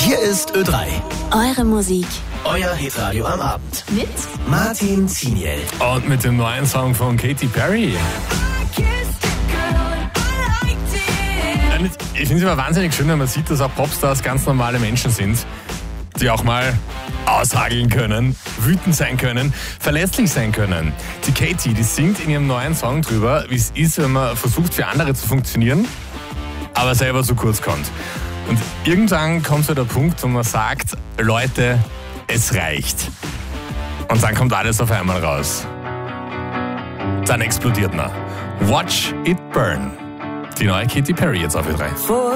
Hier ist Ö3. Eure Musik. Euer Hitradio am Abend. Mit Martin Ziniel. Und mit dem neuen Song von Katy Perry. Ich finde es immer wahnsinnig schön, wenn man sieht, dass auch Popstars ganz normale Menschen sind, die auch mal aushageln können, wütend sein können, verletzlich sein können. Die Katy, die singt in ihrem neuen Song drüber, wie es ist, wenn man versucht, für andere zu funktionieren, aber selber zu kurz kommt. Und irgendwann kommt so der Punkt, wo man sagt, Leute, es reicht. Und dann kommt alles auf einmal raus. Dann explodiert man. Watch it burn. Die neue Katy Perry jetzt auf Ö3.